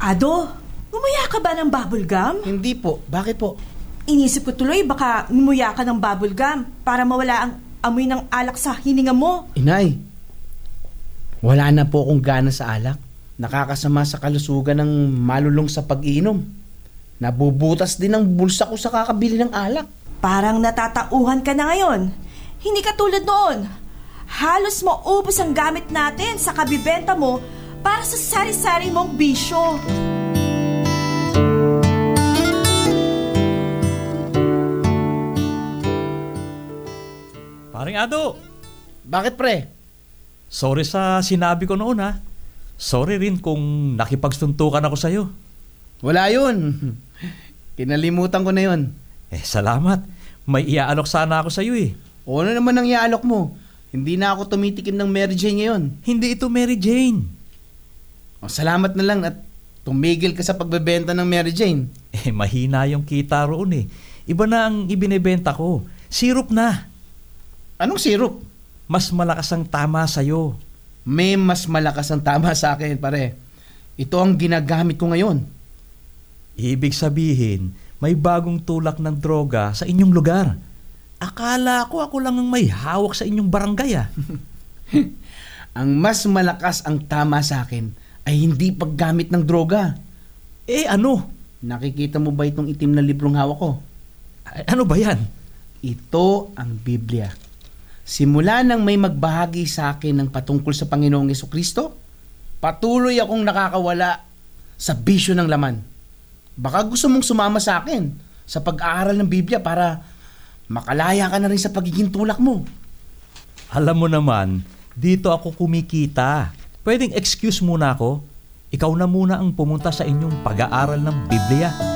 Ado, ngumuya ka ba ng bubble gum? Hindi po. Bakit po? Inisip ko tuloy baka ngumuya ka ng bubble gum para mawala ang amoy ng alak sa hininga mo. Inay, wala na po akong gana sa alak. Nakakasama sa kalusugan ng malulong sa pag-iinom. Nabubutas din ang bulsa ko sa kakabili ng alak. Parang natatauhan ka na ngayon. Hindi ka tulad noon. Halos maubos ang gamit natin sa kabibenta mo para sa sari-sari mong bisyo. Paring Ado, Bakit pre? sorry sa sinabi ko noon ha. Sorry rin kung nakipagsuntukan ako sa'yo. Wala yun. Kinalimutan ko na yun. Salamat. May iaalok sana ako sa'yo eh. O ano naman ang iaalok mo? Hindi na ako tumitikim ng Mary Jane ngayon. Hindi ito Mary Jane. O, salamat na lang at tumigil ka sa pagbebenta ng Mary Jane. Mahina yung kita roon eh. Iba na ang ibinebenta ko. Syrup na. Anong syrup? Mas malakas ang tama sa'yo. May mas malakas ang tama sa akin, pare. Ito ang ginagamit ko ngayon. Ibig sabihin, may bagong tulak ng droga sa inyong lugar. Akala ko ako lang ang may hawak sa inyong barangay ah. Ang mas malakas ang tama sa akin ay hindi paggamit ng droga. Ano? Nakikita mo ba itong itim na librong hawak ko? Ano ba yan? Ito ang Biblia. Simula nang may magbahagi sa akin ng patungkol sa Panginoong Jesucristo, patuloy akong nakakawala sa bisyo ng laman. Baka gusto mong sumama sa akin sa pag-aaral ng Biblia para makalaya ka na rin sa pagiging tulak mo. Alam mo naman, dito ako kumikita. Pwedeng excuse muna ako. Ikaw na muna ang pumunta sa inyong pag-aaral ng Biblia.